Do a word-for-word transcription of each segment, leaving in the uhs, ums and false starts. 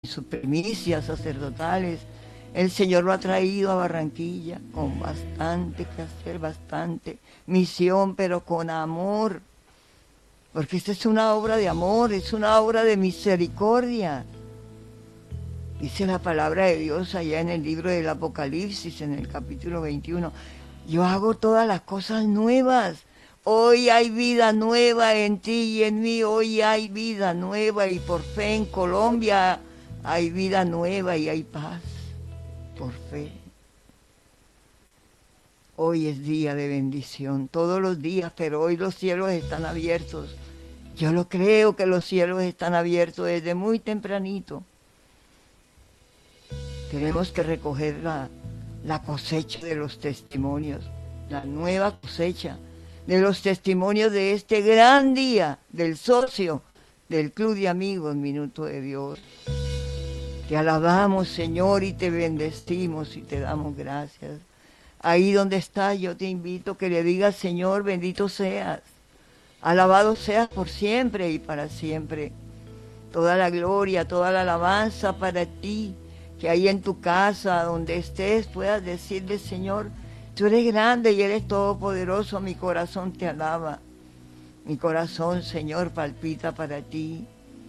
sus primicias sacerdotales. El Señor lo ha traído a Barranquilla con bastante que hacer, bastante misión, pero con amor. Porque esta es una obra de amor, es una obra de misericordia. Dice la palabra de Dios allá en el libro del Apocalipsis, en el capítulo veintiuno. Yo hago todas las cosas nuevas. Hoy hay vida nueva en ti y en mí. Hoy hay vida nueva y por fe en Colombia hay vida nueva y hay paz. Por fe. Hoy es día de bendición, todos los días, pero hoy los cielos están abiertos. Yo lo creo que los cielos están abiertos desde muy tempranito. Tenemos que recoger la, la cosecha de los testimonios, la nueva cosecha de los testimonios de este gran día del socio del Club de Amigos Minuto de Dios. Te alabamos, Señor, y te bendecimos y te damos gracias. Ahí donde estás, yo te invito que le digas, Señor, bendito seas, alabado seas por siempre y para siempre. Toda la gloria, toda la alabanza para ti. Que ahí en tu casa, donde estés, puedas decirle, Señor, tú eres grande y eres todopoderoso, mi corazón te alaba. Mi corazón, Señor, palpita para ti.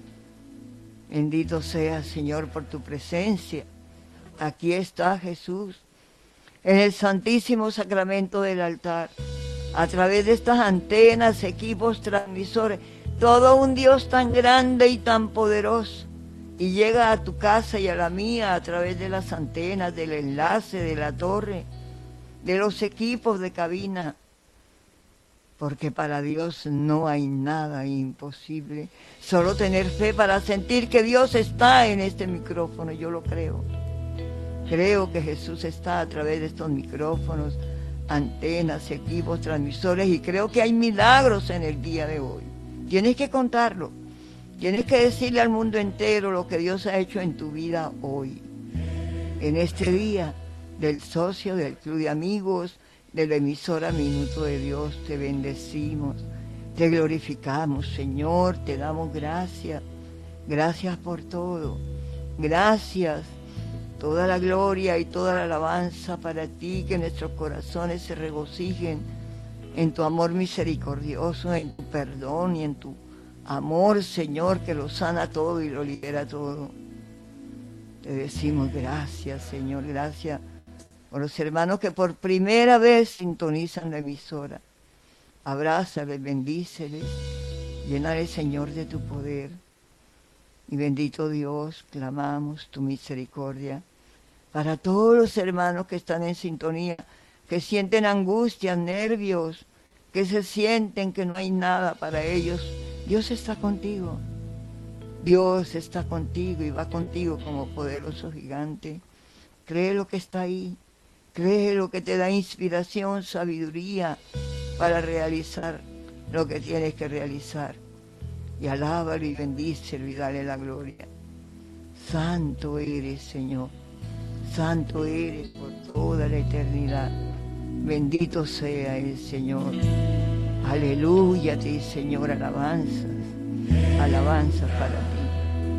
Bendito seas, Señor, por tu presencia. Aquí está Jesús, en el santísimo sacramento del altar, a través de estas antenas, equipos, transmisores, todo un Dios tan grande y tan poderoso. Y llega a tu casa y a la mía a través de las antenas, del enlace, de la torre, de los equipos de cabina. Porque para Dios no hay nada imposible. Solo tener fe para sentir que Dios está en este micrófono, yo lo creo. Creo que Jesús está a través de estos micrófonos, antenas, equipos, transmisores, y creo que hay milagros en el día de hoy. Tienes que contarlo. Tienes que decirle al mundo entero lo que Dios ha hecho en tu vida hoy. En este día del socio, del Club de Amigos, de la emisora Minuto de Dios, te bendecimos, te glorificamos, Señor, te damos gracias. Gracias por todo. Gracias. Toda la gloria y toda la alabanza para ti, que nuestros corazones se regocijen en tu amor misericordioso, en tu perdón y en tu amor, Señor, que lo sana todo y lo libera todo. Te decimos gracias, Señor, gracias por los hermanos que por primera vez sintonizan la emisora. Abrázales, bendíceles, llénale, Señor, de tu poder. Y bendito Dios, clamamos tu misericordia para todos los hermanos que están en sintonía, que sienten angustias, nervios, que se sienten que no hay nada para ellos. Dios está contigo. Dios está contigo y va contigo como poderoso gigante. Cree lo que está ahí. Cree lo que te da inspiración, sabiduría para realizar lo que tienes que realizar. Y alábalo y bendícelo y dale la gloria. Santo eres, Señor. Santo eres por toda la eternidad. Bendito sea el Señor. Aleluya a ti, Señor, alabanzas. Alabanzas para ti.